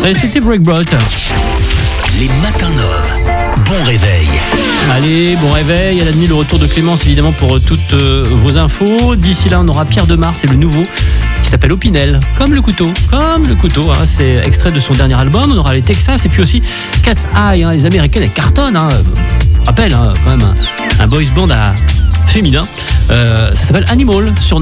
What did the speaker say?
Et c'était Breakbot. Les matins d'Homme. Bon réveil. Allez, bon réveil. À la demi, le retour de Clémence, évidemment, pour toutes vos infos. D'ici là, on aura Pierre Demar, c'est le nouveau, qui s'appelle Opinel. Comme le couteau. Hein, c'est extrait de son dernier album. On aura les Texas et puis aussi Cat's Eye. Hein, les Américaines, elles cartonnent. Hein. Rappel, hein, quand même, un boys band féminin. Ça s'appelle Animal sur